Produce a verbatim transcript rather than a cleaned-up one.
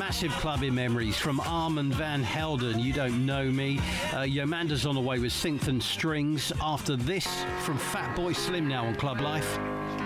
massive clubbing memories from Armand van Helden, You Don't Know Me. Uh, Yomanda's on the way with Synth and Strings. After this, from Fatboy Slim now on Club Life.